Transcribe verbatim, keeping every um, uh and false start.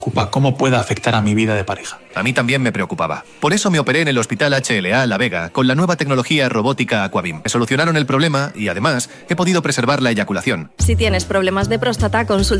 preocupa cómo pueda afectar a mi vida de pareja. A mí también me preocupaba. Por eso me operé en el Hospital H L A La Vega con la nueva tecnología robótica Aquabim. Me solucionaron el problema y, además, he podido preservar la eyaculación. Si tienes problemas de próstata, consulta